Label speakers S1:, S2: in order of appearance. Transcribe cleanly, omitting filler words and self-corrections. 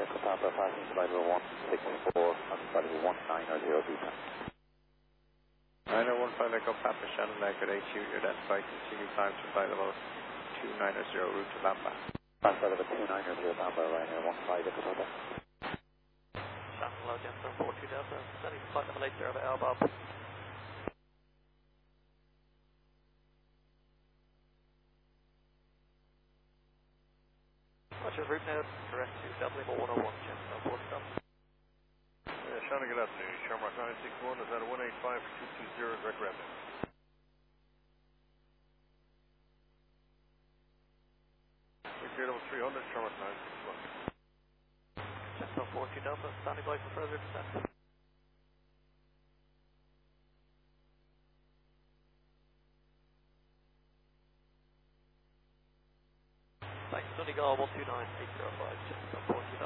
S1: Echo Papa, passing flight level 164, on flight level 1900 Beta.
S2: 9015 Echo Papa, Shannon Lake at HU, your identified, continue climb to flight level 290, route to Bamba.
S1: Flight level 290 Bamba, Ryanair 15 Echo Papa.
S3: Shannon Low, Jensen 42 Delta, sending flight level 80 over L Bob. What's your route now? Direct to Dublin 101, Jensen 40 Delta.
S4: Shannon, good afternoon. Shamrock 961 is at 185 for 220, direct revenue. Clear level 300, Shamrock 961.
S3: Jensen 40 Delta, standing by for further descent. Thanks, Donegal 129805, Jensen 40